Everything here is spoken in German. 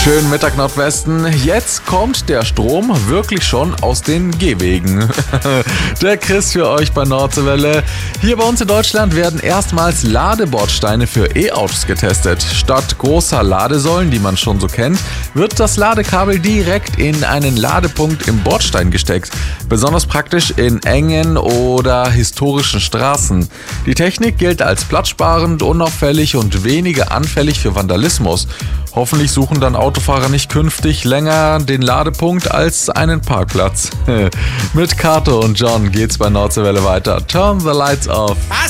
Schönen Mittag Nordwesten. Jetzt kommt der Strom wirklich schon aus den Gehwegen. Der Chris für euch bei Nordseewelle. Hier bei uns in Deutschland werden erstmals Ladebordsteine für E-Autos getestet. Statt großer Ladesäulen, die man schon so kennt, wird das Ladekabel direkt in einen Ladepunkt im Bordstein gesteckt. Besonders praktisch in engen oder historischen Straßen. Die Technik gilt als platzsparend, unauffällig und weniger anfällig für Vandalismus. Hoffentlich suchen dann Autofahrer nicht künftig länger den Ladepunkt als einen Parkplatz. Mit Kato und John geht's bei Nordseewelle weiter. Turn the lights off. Was?